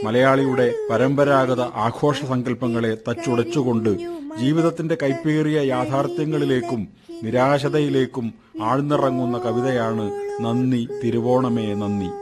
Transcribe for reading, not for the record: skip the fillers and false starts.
മലയാളിയുടെ പരമ്പരാഗത ആഘോഷ സങ്കല്പങ്ങളെ തച്ചുടച്ചുകൊണ്ട് ജീവിതത്തിന്റെ കൈപ്പേറിയ യാഥാർത്ഥ്യങ്ങളിലേക്കും നിരാശതയിലേക്കും ആഴ്ന്നിറങ്ങുന്ന കവിതയാണ് നന്ദി തിരുവോണമേ നന്ദി.